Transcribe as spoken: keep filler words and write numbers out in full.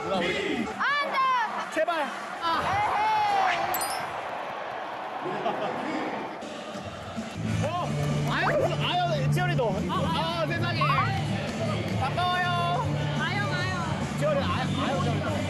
누나 우리 안돼. 제발. 아. 어. 아유 아유 지열이도. 아 세상에. 반가워요. 가요 가요. 지열이 아유 아유.